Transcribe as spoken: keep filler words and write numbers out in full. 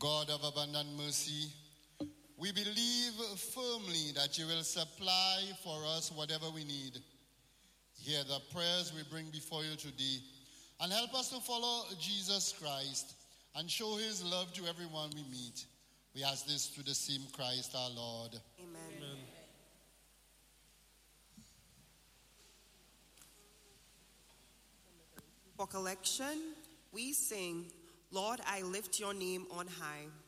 God of abundant mercy, we believe firmly that you will supply for us whatever we need. Hear the prayers we bring before you today, and help us to follow Jesus Christ and show his love to everyone we meet. We ask this through the same Christ our Lord. Amen. Amen. For collection, we sing, Lord, I lift your name on high.